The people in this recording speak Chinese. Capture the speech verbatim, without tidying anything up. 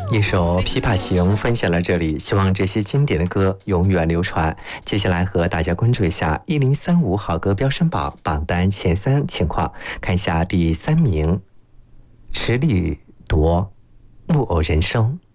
一首《琵琶行》分享了这里，希望这些经典的歌永远流传。接下来和大家关注一下一零三五好歌飙升榜榜单前三情况，看一下第三名，池莉铎《木偶人生》。